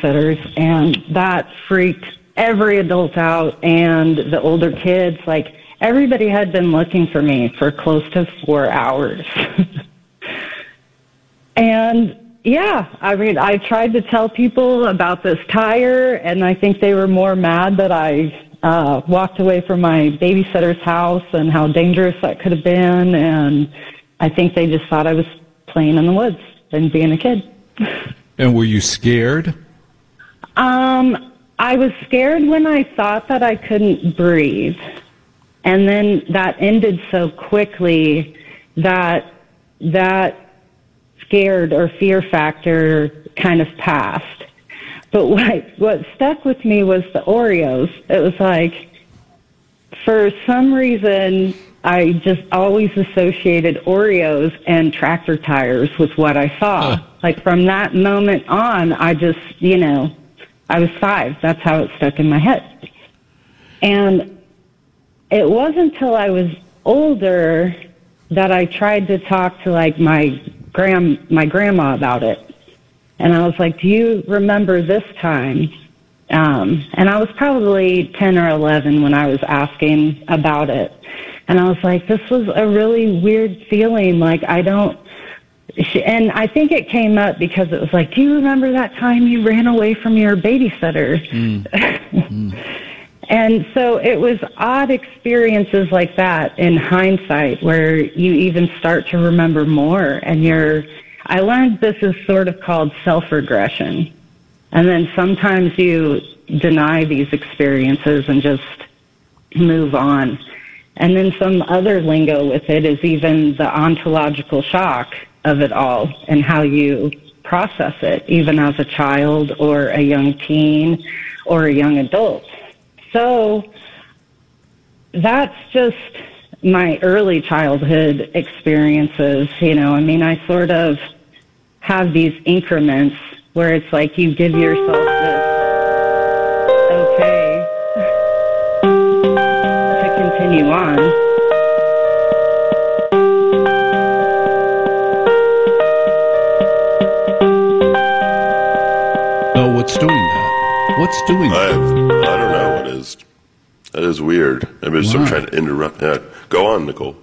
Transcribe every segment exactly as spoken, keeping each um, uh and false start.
babysitters, and that freaked every adult out and the older kids. Like, everybody had been looking for me for close to four hours. And yeah, I mean, I tried to tell people about this tire, and I think they were more mad that I uh, walked away from my babysitter's house and how dangerous that could have been. And I think they just thought I was playing in the woods and being a kid. And were you scared? Um, I was scared when I thought that I couldn't breathe. And then that ended so quickly that that scared or fear factor kind of passed. But what what stuck with me was the Oreos. It was like, for some reason, I just always associated Oreos and tractor tires with what I saw. Huh. Like, from that moment on, I just, you know, I was five. That's how it stuck in my head. And it wasn't until I was older that I tried to talk to, like, my Gram, my grandma about it. And I was like, do you remember this time? Um, and I was probably ten or eleven when I was asking about it. And I was like, this was a really weird feeling. Like, I don't, and I think it came up because it was like, do you remember that time you ran away from your babysitter? Mm. mm. And so it was odd experiences like that in hindsight where you even start to remember more. And you're, I learned this is sort of called self-regression. And then sometimes you deny these experiences and just move on. And then some other lingo with it is even the ontological shock of it all and how you process it, even as a child or a young teen or a young adult. So that's just my early childhood experiences. You know, I mean, I sort of have these increments where it's like you give yourself this okay to continue on. No, what's doing that? What's doing that? I, have, I don't know what is. That is weird. I'm just wow. trying to interrupt. Yeah. Go on, Nicole.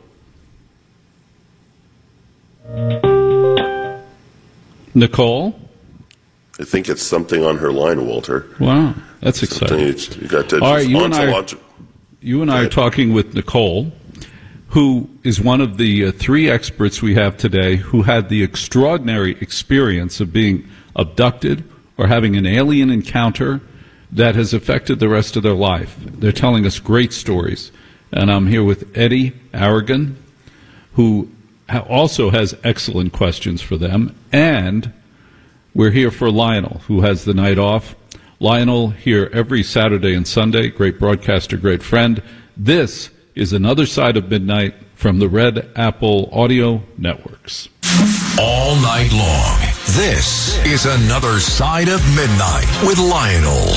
Nicole? I think it's something on her line, Walter. Wow, that's exciting. You got to All right, you and I, are, you and I are talking with Nicole, who is one of the uh, three experts we have today who had the extraordinary experience of being abducted or having an alien encounter that has affected the rest of their life. They're telling us great stories. And I'm here with Eddie Aragon, who ha- also has excellent questions for them. And we're here for Lionel, who has the night off. Lionel here every Saturday and Sunday, great broadcaster, great friend. This is Another Side of Midnight from the Red Apple Audio Networks. All night long, this is Another Side of Midnight with Lionel.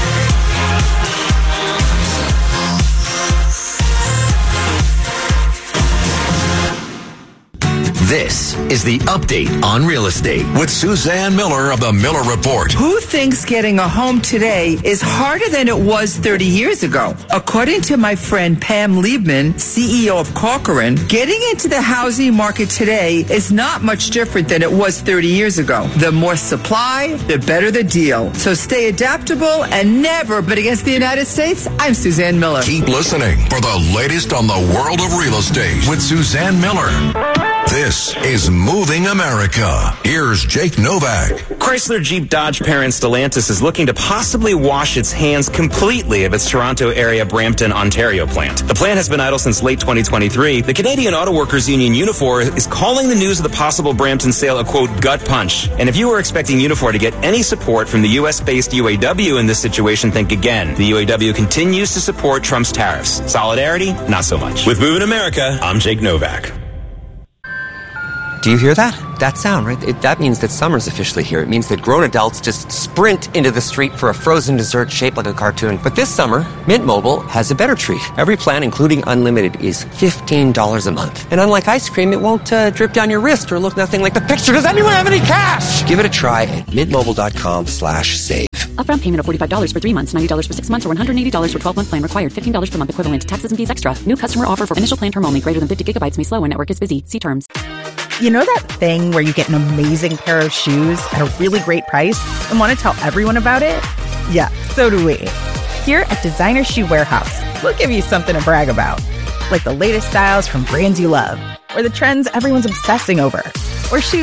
This is the Update on Real Estate with Suzanne Miller of the Miller Report. Who thinks getting a home today is harder than it was thirty years ago? According to my friend Pam Liebman, C E O of Corcoran, getting into the housing market today is not much different than it was thirty years ago. The more supply, the better the deal. So stay adaptable and never bet against the United States. I'm Suzanne Miller. Keep listening for the latest on the world of real estate with Suzanne Miller. This is Moving America. Here's Jake Novak. Chrysler Jeep Dodge parent Stellantis is looking to possibly wash its hands completely of its Toronto area Brampton, Ontario plant. The plant has been idle since late twenty twenty-three. The Canadian Auto Workers Union Unifor is calling the news of the possible Brampton sale a, quote, gut punch. And if you were expecting Unifor to get any support from the U S-based U A W in this situation, think again. The U A W continues to support Trump's tariffs. Solidarity, not so much. With Moving America, I'm Jake Novak. Do you hear that? That sound, right? It, that means that summer's officially here. It means that grown adults just sprint into the street for a frozen dessert shaped like a cartoon. But this summer, Mint Mobile has a better treat. Every plan, including unlimited, is fifteen dollars a month. And unlike ice cream, it won't uh, drip down your wrist or look nothing like the picture. Does anyone have any cash? Give it a try at mintmobile.com slash save. Upfront payment of forty-five dollars for three months, ninety dollars for six months, or one hundred eighty dollars for twelve-month plan required. fifteen dollars per month equivalent. Taxes and fees extra. New customer offer for initial plan term only. Greater than fifty gigabytes may slow when network is busy. See terms. You know that thing where you get an amazing pair of shoes at a really great price and want to tell everyone about it? Yeah, so do we. Here at Designer Shoe Warehouse, we'll give you something to brag about. Like the latest styles from brands you love, or the trends everyone's obsessing over, or shoes